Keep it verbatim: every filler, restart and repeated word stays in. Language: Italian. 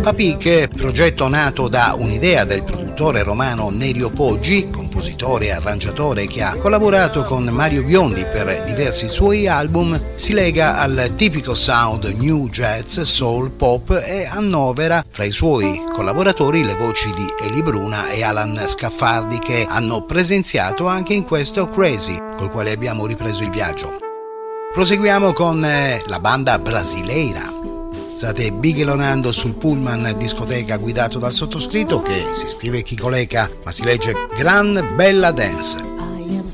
Papic, progetto nato da un'idea del produttore romano Nelio Poggi, compositore e arrangiatore che ha collaborato con Mario Biondi per diversi suoi album, si lega al tipico sound new jazz, soul, pop e annovera fra i suoi collaboratori le voci di Eli Bruna e Alan Scaffardi, che hanno presenziato anche in questo Crazy, col quale abbiamo ripreso il viaggio. Proseguiamo con eh, la banda brasileira. State bighellonando sul pullman discoteca guidato dal sottoscritto, che si scrive Chicoleca ma si legge Gran Bella Dance.